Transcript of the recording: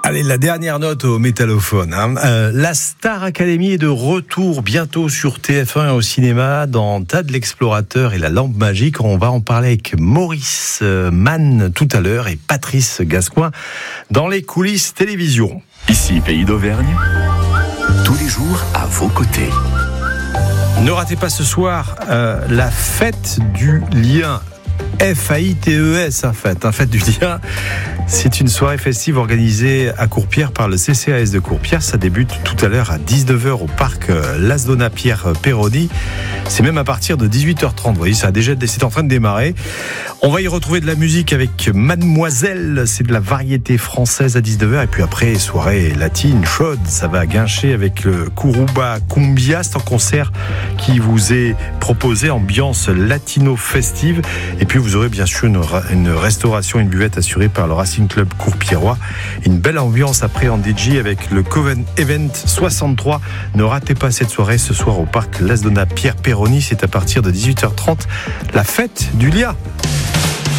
Allez, la dernière note au métallophone. La Star Academy est de retour bientôt sur TF1 et au cinéma dans Tad l'explorateur et la lampe magique. On va en parler avec Maurice Mann tout à l'heure et Patrice Gascoin dans les coulisses télévision. Ici, Pays d'Auvergne, tous les jours à vos côtés. Ne ratez pas ce soir la fête du lien. F-A-I-T-E-S, fête du lien. C'est une soirée festive organisée à Courpierre par le CCAS de Courpierre. Ça débute tout à l'heure à 19h au parc Lasdona Pierre Peroni. C'est même à partir de 18h30. Vous voyez, c'est en train de démarrer. On va y retrouver de la musique avec Mademoiselle. C'est de la variété française à 19h. Et puis après, soirée latine chaude. Ça va guincher avec le Kuruba Cumbia. C'est un concert qui vous est proposé, ambiance latino festive. Et puis vous aurez bien sûr une restauration, une buvette assurée par le Racing Club Courpierrois. Une belle ambiance après en DJ avec le Coven Event 63. Ne ratez pas cette soirée ce soir au parc Lasdona Pierre Peroni. C'est à partir de 18h30. La fête du Lia.